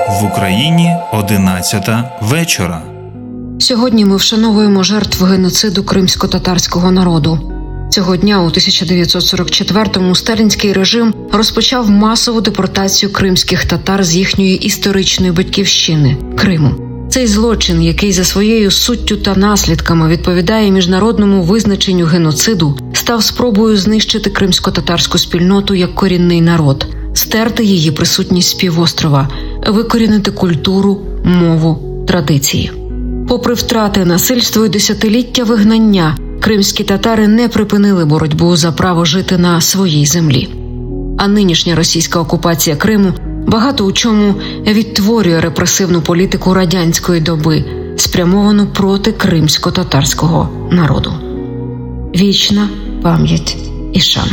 В Україні 11 вечора. Сьогодні ми вшановуємо жертв геноциду кримсько-татарського народу. Цього дня у 1944-му сталінський режим розпочав масову депортацію кримських татар з їхньої історичної батьківщини – Криму. Цей злочин, який за своєю суттю та наслідками відповідає міжнародному визначенню геноциду, став спробою знищити кримсько-татарську спільноту як корінний народ, стерти її присутність з півострова, викорінити культуру, мову, традиції. Попри втрати, насильство і десятиліття вигнання, кримські татари не припинили боротьбу за право жити на своїй землі. А нинішня російська окупація Криму багато у чому відтворює репресивну політику радянської доби, спрямовану проти кримсько-татарського народу. Вічна пам'ять і шана.